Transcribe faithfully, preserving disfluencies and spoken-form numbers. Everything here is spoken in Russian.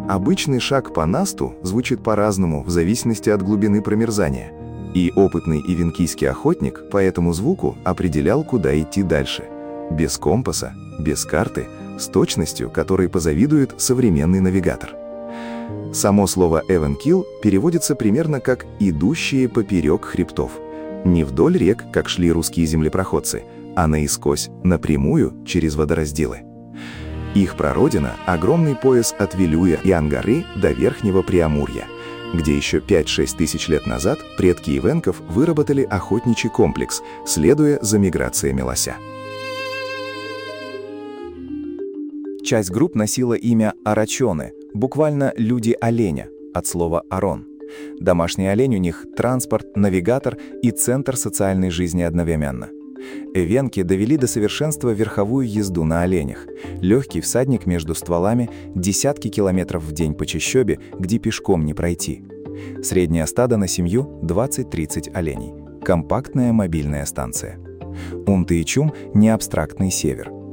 Обычный шаг по насту звучит по-разному в зависимости от глубины промерзания. И опытный ивенкийский охотник по этому звуку определял, куда идти дальше. Без компаса, без карты, с точностью, которой позавидует современный навигатор. Само слово «эвенкил» переводится примерно как «идущие поперек хребтов». Не вдоль рек, как шли русские землепроходцы, а наискось, напрямую, через водоразделы. Их прародина – огромный пояс от Вилюя и Ангары до Верхнего Преамурья, где еще пять-шесть тысяч лет назад предки эвенков выработали охотничий комплекс, следуя за миграциями лося. Часть групп носила имя арачоны, буквально «люди-оленя», от слова «арон». Домашний олень у них – транспорт, навигатор и центр социальной жизни одновременно. Эвенки довели до совершенства верховую езду на оленях. Легкий всадник между стволами, десятки километров в день по чащобе, где пешком не пройти. Среднее стадо на семью – двадцать-тридцать оленей. Компактная мобильная станция. Унты и Чум – не абстрактный север.